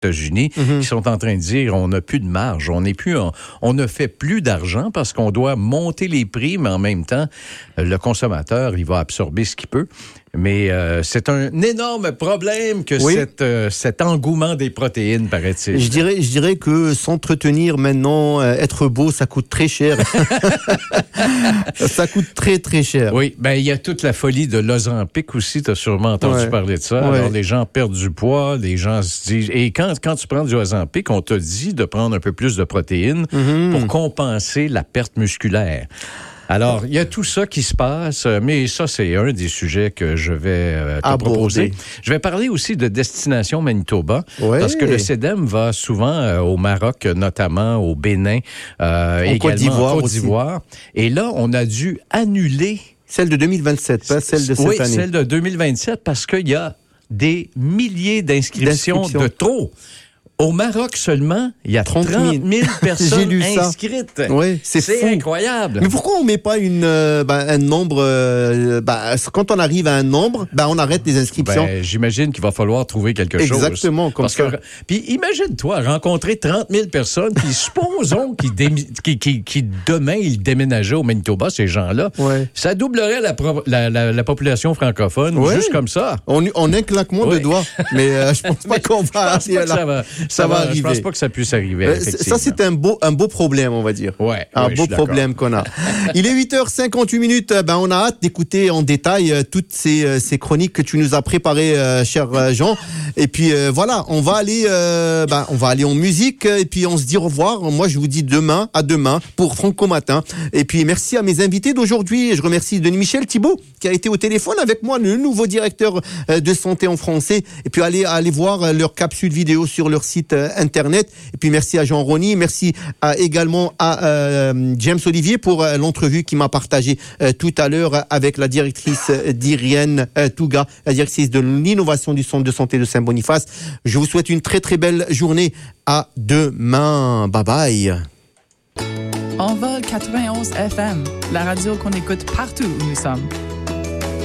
États-Unis, qui sont en train de dire on n'a plus de marge, on ne fait plus d'argent parce qu'on doit monter les prix, mais en même temps, le consommateur, il va absorber ce qu'il peut. Mais c'est un énorme problème que cet engouement des protéines, paraît-il. Je dirais que s'entretenir maintenant, être beau, ça coûte très cher. Ça coûte très, très cher. Oui, ben il y a toute la folie de l'Ozempic aussi, tu as sûrement entendu parler de ça. Alors, les gens perdent du poids, les gens se disent... Et quand tu prends du Ozempic, on te dit de prendre un peu plus de protéines pour compenser la perte musculaire. Alors, il y a tout ça qui se passe, mais ça, c'est un des sujets que je vais te proposer. Je vais parler aussi de Destination Manitoba, parce que le CEDEM va souvent au Maroc, notamment au Bénin, également en Côte d'Ivoire. Et là, on a dû annuler... Celle de 2027, pas celle de cette année. Oui, celle de 2027, parce qu'il y a des milliers d'inscriptions de trop. Au Maroc seulement, il y a 30 000 personnes inscrites. Oui, c'est incroyable. Mais pourquoi on met pas un nombre quand on arrive à un nombre, on arrête les inscriptions. J'imagine qu'il va falloir trouver quelque chose. Exactement, comme ça. Puis imagine-toi rencontrer 30 000 personnes, puis supposons qui demain ils déménageaient au Manitoba, ces gens-là. Ouais. Ça doublerait la population francophone, juste comme ça. On un claquement de doigts. Mais je pense pas qu'on va arriver là. Ça va arriver. Je pense pas que ça puisse arriver. Ça, c'est un beau problème, on va dire. Un beau problème qu'on a. Il est 8h58. On a hâte d'écouter en détail toutes ces chroniques que tu nous as préparées, cher Jean. Et puis voilà, on va aller en musique et puis on se dit au revoir. Moi, je vous dis à demain pour Franco Matin. Et puis merci à mes invités d'aujourd'hui. Je remercie Denis Michel Thibault qui a été au téléphone avec moi, le nouveau directeur de santé en français. Et puis allez voir leur capsule vidéo sur leur site internet. Et puis merci à Jean Rony, merci également à James Olivier pour l'entrevue qu'il m'a partagée tout à l'heure avec la directrice d'Irienne Touga, la directrice de l'innovation du centre de santé de Saint-Boniface. Je vous souhaite une très très belle journée. À demain. Bye bye. Envol 91 FM, la radio qu'on écoute partout où nous sommes.